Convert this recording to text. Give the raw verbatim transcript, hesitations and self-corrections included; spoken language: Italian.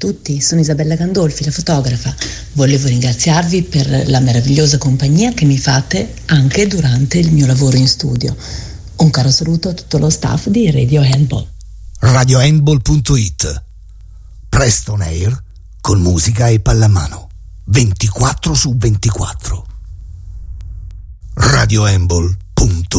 tutti, sono Isabella Gandolfi, la fotografa. Volevo ringraziarvi per la meravigliosa compagnia che mi fate anche durante il mio lavoro in studio. Un caro saluto a tutto lo staff di Radio Handball. radio handball punto it. Presto on air con musica e pallamano. ventiquattro su ventiquattro. radio handball punto it